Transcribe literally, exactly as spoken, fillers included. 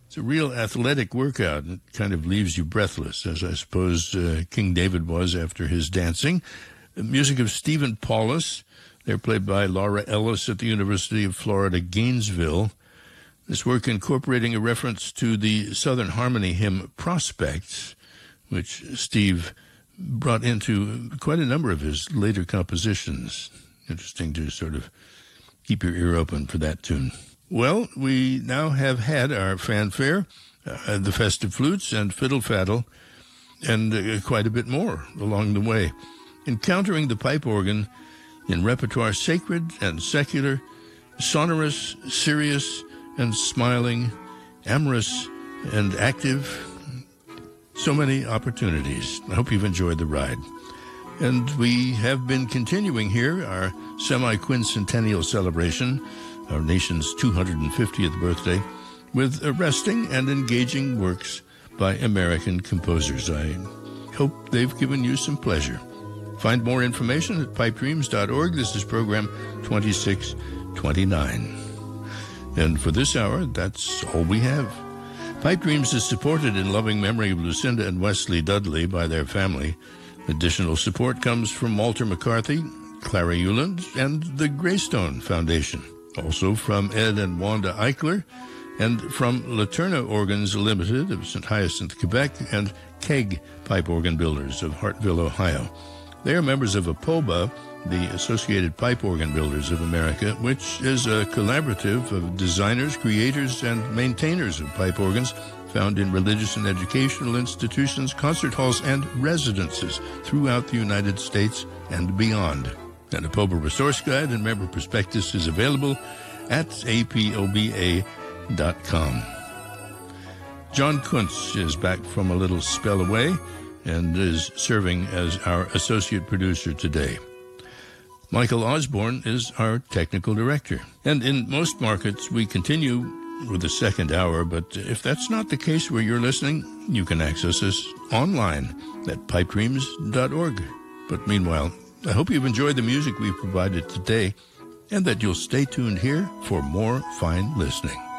It's a real athletic workout. It kind of leaves you breathless, as I suppose uh, King David was after his dancing. The music of Stephen Paulus. They're played by Laura Ellis at the University of Florida, Gainesville. This work incorporating a reference to the Southern Harmony hymn Prospects, which Steve brought into quite a number of his later compositions. Interesting to sort of keep your ear open for that tune. Well, we now have had our fanfare, uh, the festive flutes and fiddle faddle, and uh, quite a bit more along the way. Encountering the pipe organ in repertoire sacred and secular, sonorous, serious, and smiling, amorous, and active. So many opportunities. I hope you've enjoyed the ride. And we have been continuing here our semi-quincentennial celebration, our nation's two hundred fiftieth birthday, with arresting and engaging works by American composers. I hope they've given you some pleasure. Find more information at pipe dreams dot org. This is program twenty-six twenty-nine. And for this hour, that's all we have. Pipe Dreams is supported in loving memory of Lucinda and Wesley Dudley by their family. Additional support comes from Walter McCarthy, Clara Euland, and the Greystone Foundation. Also from Ed and Wanda Eichler, and from Laterna Organs Limited of Saint Hyacinthe, Quebec, and Keg Pipe Organ Builders of Hartville, Ohio. They are members of APOBA, the Associated Pipe Organ Builders of America, which is a collaborative of designers, creators, and maintainers of pipe organs found in religious and educational institutions, concert halls, and residences throughout the United States and beyond. An APOBA resource guide and member prospectus is available at A P O B A dot com. John Kuntz is back from a little spell away and is serving as our associate producer today. Michael Osborne is our technical director. And in most markets, we continue with the second hour, but if that's not the case where you're listening, you can access us online at pipe dreams dot org. But meanwhile, I hope you've enjoyed the music we've provided today and that you'll stay tuned here for more fine listening.